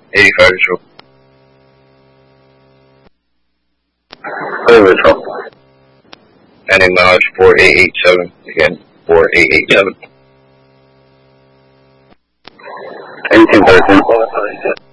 85 control. Clear control. And acknowledge 4887. Again, 4887. 1813.